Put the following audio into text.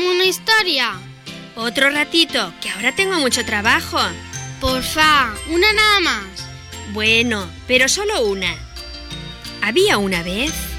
Cuéntame una historia. Otro ratito, que ahora tengo mucho trabajo. Porfa, una nada más. Bueno, pero solo una. Había una vez